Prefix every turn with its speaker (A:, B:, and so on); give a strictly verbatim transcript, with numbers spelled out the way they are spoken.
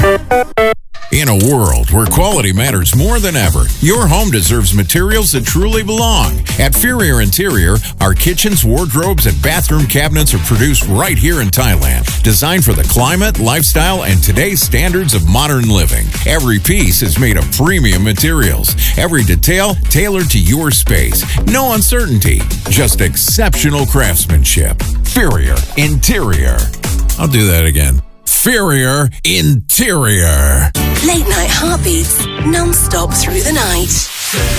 A: In a world where quality matters more than ever, your home deserves materials that truly belong. At Furrier Interior, our kitchens, wardrobes, and bathroom cabinets are produced right here in Thailand, designed for the climate, lifestyle, and today's standards of modern living. Every piece is made of premium materials. Every detail tailored to your space. No uncertainty, just exceptional craftsmanship. Furrier Interior. I'll do that again. Furrier Interior.
B: Late night heartbeats, non-stop through the night.